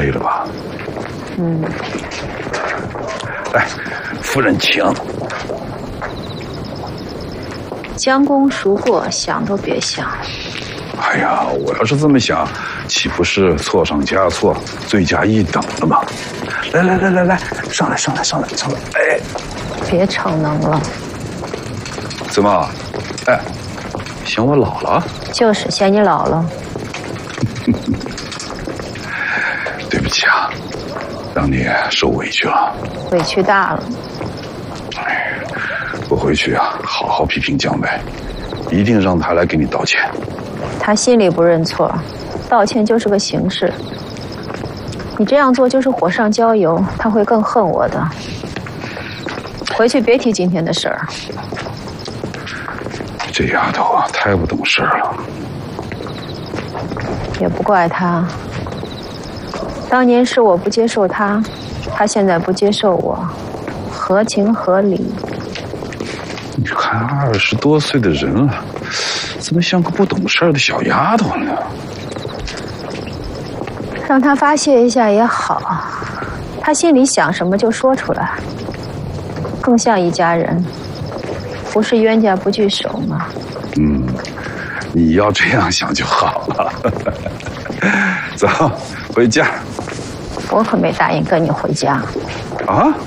累了吧？ 嗯。 来，夫人请。 将功赎过，想都别想。 哎呀，我要是这么想，岂不是错上加错，罪加一等了吗？来，上来！哎， 别逞能了。 怎么？哎，嫌我老了？ 就是嫌你老了。 对不起啊，让你受委屈了。 委屈大了。 哎，我回去啊，好好批评江北，一定让他来给你道歉。 他心里不认错，道歉就是个形式。你这样做就是火上浇油，他会更恨我的。回去别提今天的事儿。 这丫头啊，太不懂事了。 也不怪他，当年是我不接受他，他现在不接受我，合情合理。 你看20多岁的人了，怎么像个不懂事的小丫头呢？ 让他发泄一下也好，他心里想什么就说出来，更像一家人，不是冤家不聚首吗？ 嗯，你要这样想就好了。走，回家。 我可没答应跟你回家。 啊？